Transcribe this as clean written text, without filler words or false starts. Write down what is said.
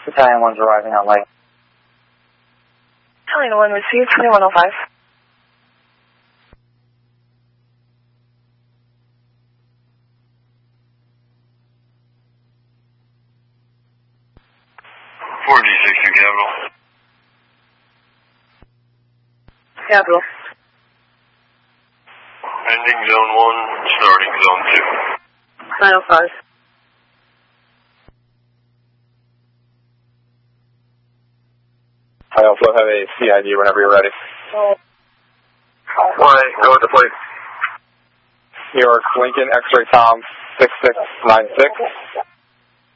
Italian 1's arriving on light. Italian 1 received 2105. Capital. Capital. Ending zone 1, starting zone 2. 905. I also have a CID whenever you're ready. Why? Go with the plate. New York, Lincoln, X-ray Tom, 6696.